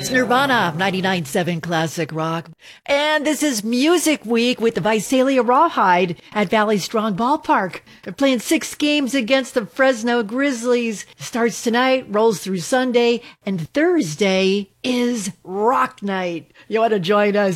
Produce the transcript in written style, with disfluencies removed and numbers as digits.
It's Nirvana, 99.7 Classic Rock. And this is Music Week with the Visalia Rawhide at Valley Strong Ballpark. They're playing 6 games against the Fresno Grizzlies. Starts tonight, rolls through Sunday, and Thursday is Rock Night. You want to join us?